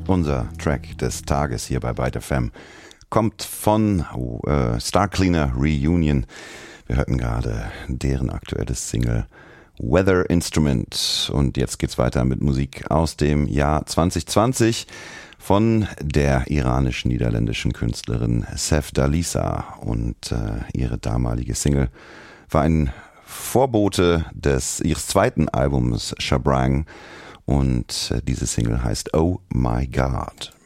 Unser Track des Tages hier bei Byte FM kommt von Star Cleaner Reunion. Wir hörten gerade deren aktuelles Single Weather Instrument. Und jetzt geht's weiter mit Musik aus dem Jahr 2020 von der iranisch-niederländischen Künstlerin Sefdalisa. Und ihre damalige Single war ein Vorbote ihres zweiten Albums Shabrang. Und diese Single heißt Oh My God.